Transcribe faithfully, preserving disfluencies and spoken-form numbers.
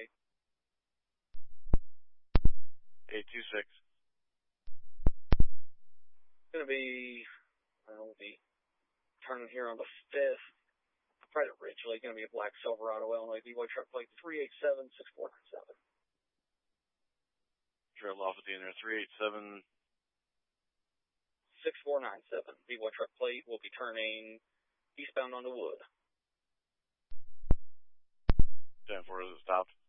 indicate. eight two six. Going to be, well, we'll be turning here on the fifth. Right at Ridgely, going to be a black Silverado, Illinois, B-Boy truck plate three eight seven six four nine seven. Trail off at the end there, three eight seven. six four nine seven. B-Boy truck plate will be turning eastbound on the Wood. ten four, is it stopped?